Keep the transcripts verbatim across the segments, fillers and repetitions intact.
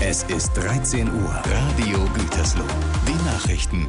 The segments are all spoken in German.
Es ist dreizehn Uhr. Radio Gütersloh. Die Nachrichten.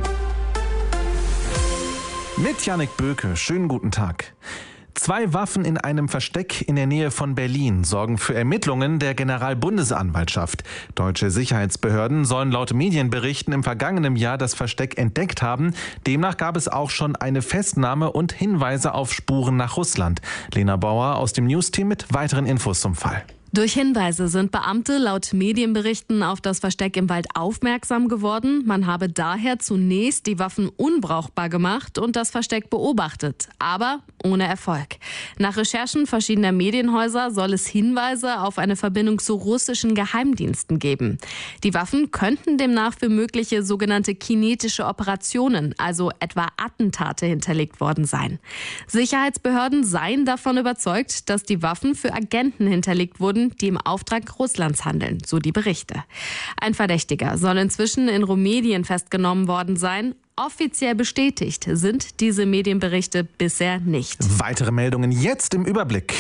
Mit Jannik Böke. Schönen guten Tag. Zwei Waffen in einem Versteck in der Nähe von Berlin sorgen für Ermittlungen der Generalbundesanwaltschaft. Deutsche Sicherheitsbehörden sollen laut Medienberichten im vergangenen Jahr das Versteck entdeckt haben. Demnach gab es auch schon eine Festnahme und Hinweise auf Spuren nach Russland. Lena Bauer aus dem Newsteam mit weiteren Infos zum Fall. Durch Hinweise sind Beamte laut Medienberichten auf das Versteck im Wald aufmerksam geworden. Man habe daher zunächst die Waffen unbrauchbar gemacht und das Versteck beobachtet, aber ohne Erfolg. Nach Recherchen verschiedener Medienhäuser soll es Hinweise auf eine Verbindung zu russischen Geheimdiensten geben. Die Waffen könnten demnach für mögliche sogenannte kinetische Operationen, also etwa Attentate, hinterlegt worden sein. Sicherheitsbehörden seien davon überzeugt, dass die Waffen für Agenten hinterlegt wurden, die im Auftrag Russlands handeln, so die Berichte. Ein Verdächtiger soll inzwischen in Rumänien festgenommen worden sein. Offiziell bestätigt sind diese Medienberichte bisher nicht. Weitere Meldungen jetzt im Überblick.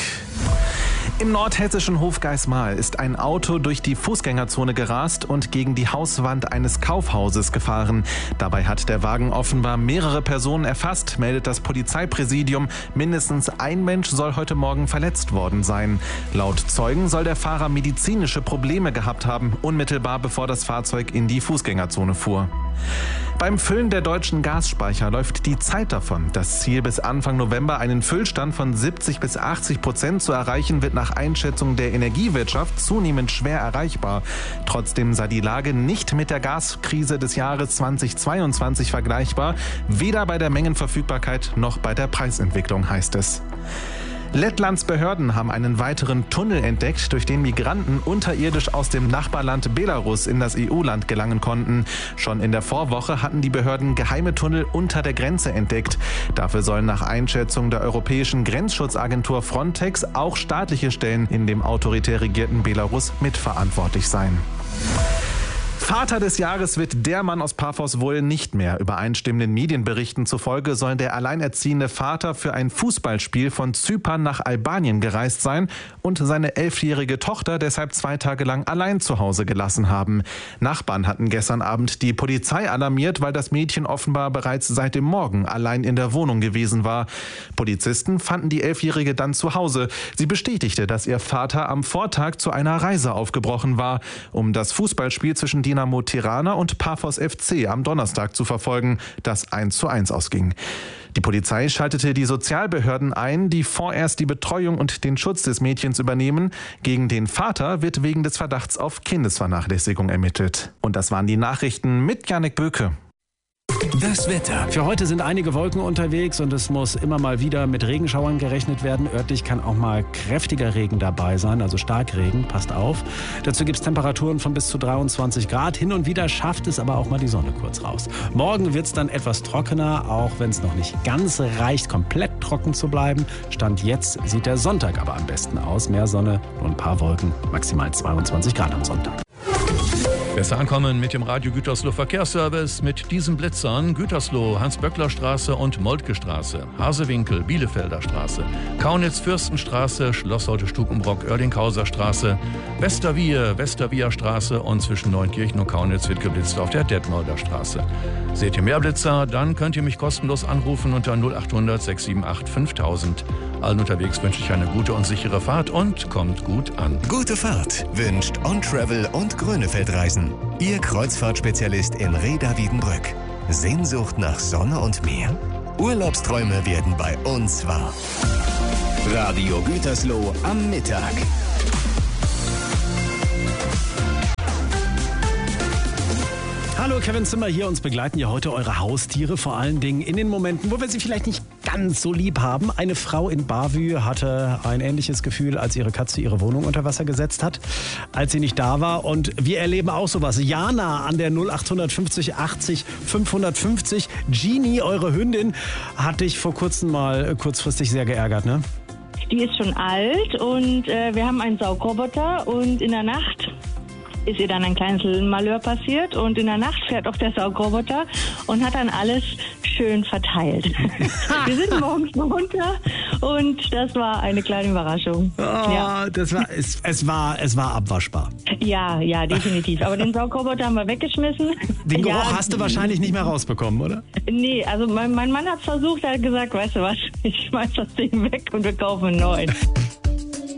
Im nordhessischen Hofgeismar ist ein Auto durch die Fußgängerzone gerast und gegen die Hauswand eines Kaufhauses gefahren. Dabei hat der Wagen offenbar mehrere Personen erfasst, meldet das Polizeipräsidium. Mindestens ein Mensch soll heute Morgen verletzt worden sein. Laut Zeugen soll der Fahrer medizinische Probleme gehabt haben, unmittelbar bevor das Fahrzeug in die Fußgängerzone fuhr. Beim Füllen der deutschen Gasspeicher läuft die Zeit davon. Das Ziel, bis Anfang November einen Füllstand von siebzig bis achtzig Prozent zu erreichen, wird nach Einschätzung der Energiewirtschaft zunehmend schwer erreichbar. Trotzdem sei die Lage nicht mit der Gaskrise des Jahres zweitausendzweiundzwanzig vergleichbar, weder bei der Mengenverfügbarkeit noch bei der Preisentwicklung, heißt es. Lettlands Behörden haben einen weiteren Tunnel entdeckt, durch den Migranten unterirdisch aus dem Nachbarland Belarus in das E U-Land gelangen konnten. Schon in der Vorwoche hatten die Behörden geheime Tunnel unter der Grenze entdeckt. Dafür sollen nach Einschätzung der europäischen Grenzschutzagentur Frontex auch staatliche Stellen in dem autoritär regierten Belarus mitverantwortlich sein. Vater des Jahres wird der Mann aus Paphos wohl nicht mehr. Übereinstimmenden Medienberichten zufolge soll der alleinerziehende Vater für ein Fußballspiel von Zypern nach Albanien gereist sein und seine elfjährige Tochter deshalb zwei Tage lang allein zu Hause gelassen haben. Nachbarn hatten gestern Abend die Polizei alarmiert, weil das Mädchen offenbar bereits seit dem Morgen allein in der Wohnung gewesen war. Polizisten fanden die Elfjährige dann zu Hause. Sie bestätigte, dass ihr Vater am Vortag zu einer Reise aufgebrochen war, um das Fußballspiel zwischen Dinamo Tirana und Paphos F C am Donnerstag zu verfolgen, das eins zu eins ausging. Die Polizei schaltete die Sozialbehörden ein, die vorerst die Betreuung und den Schutz des Mädchens übernehmen. Gegen den Vater wird wegen des Verdachts auf Kindesvernachlässigung ermittelt. Und das waren die Nachrichten mit Jannik Böke. Das Wetter. Für heute sind einige Wolken unterwegs und es muss immer mal wieder mit Regenschauern gerechnet werden. Örtlich kann auch mal kräftiger Regen dabei sein, also Starkregen, passt auf. Dazu gibt es Temperaturen von bis zu dreiundzwanzig Grad. Hin und wieder schafft es aber auch mal die Sonne kurz raus. Morgen wird es dann etwas trockener, auch wenn es noch nicht ganz reicht, komplett trocken zu bleiben. Stand jetzt sieht der Sonntag aber am besten aus. Mehr Sonne, nur ein paar Wolken, maximal zweiundzwanzig Grad am Sonntag. Besser ankommen mit dem Radio Gütersloh Verkehrsservice mit diesen Blitzern: Gütersloh, Hans-Böckler-Straße und Moltke-Straße, Hasewinkel, Bielefelder Straße, Kaunitz-Fürstenstraße, Schlossholte-Stukenbrock, Oerlinghauser Straße, Westerwier, Westerwier Straße und zwischen Neunkirchen und Kaunitz wird geblitzt auf der Detmolder Straße. Seht ihr mehr Blitzer, dann könnt ihr mich kostenlos anrufen unter null achthundert sechs sieben acht fünftausend. Allen unterwegs wünsche ich eine gute und sichere Fahrt und kommt gut an. Gute Fahrt wünscht On Travel und Grönefeld Reisen. Ihr Kreuzfahrtspezialist in Reda Wiedenbrück. Sehnsucht nach Sonne und Meer? Urlaubsträume werden bei uns wahr. Radio Gütersloh am Mittag. Hallo, Kevin Zimmer hier. Uns begleiten ja heute eure Haustiere, vor allen Dingen in den Momenten, wo wir sie vielleicht nicht ganz so lieb haben. Eine Frau in Bavü hatte ein ähnliches Gefühl, als ihre Katze ihre Wohnung unter Wasser gesetzt hat, als sie nicht da war. Und wir erleben auch sowas. Jana an der null achthundertfünfzig achtzig fünfhundertfünfzig. Genie, eure Hündin, hat dich vor kurzem mal kurzfristig sehr geärgert, ne? Die ist schon alt und äh, wir haben einen Saugroboter und in der Nacht ist ihr dann ein kleines Malheur passiert und in der Nacht fährt auch der Saugroboter und hat dann alles schön verteilt. Wir sind morgens runter und das war eine kleine Überraschung. Oh, ja. das war, es, es, war, es war abwaschbar. Ja, ja, definitiv. Aber den Saugroboter haben wir weggeschmissen. Den Geruch ja, hast du wahrscheinlich nicht mehr rausbekommen, oder? Nee, also mein, mein Mann hat es versucht, er hat gesagt, weißt du was, ich schmeiß das Ding weg und wir kaufen einen neuen.